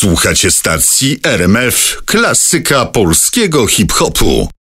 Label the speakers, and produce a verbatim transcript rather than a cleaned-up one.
Speaker 1: Słuchacie stacji R M F, klasyka polskiego hip-hopu.